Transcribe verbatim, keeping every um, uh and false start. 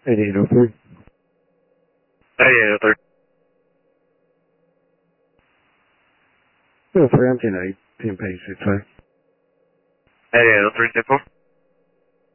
eighty-eight oh three. eighty-eight oh three. oh three, I'm ten eight, ten page six A. eighty-eight oh three, ten four.